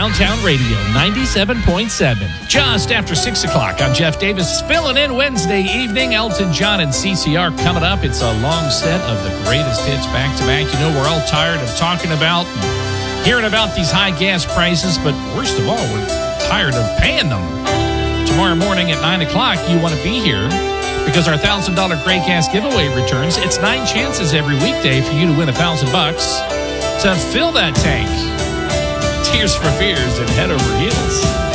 Downtown Radio 97.7. Just after 6 o'clock, I'm Jeff Davis, filling in Wednesday evening. Elton John and CCR coming up. It's a long set of the greatest hits back-to-back. You know, we're all tired of talking about and hearing about these high gas prices, but worst of all, we're tired of paying them. Tomorrow morning at 9 o'clock, you want to be here because our $1,000 Great Gas giveaway returns. It's 9 chances every weekday for you to win $1,000 to fill that tank. Tears for Fears and Head Over Heels.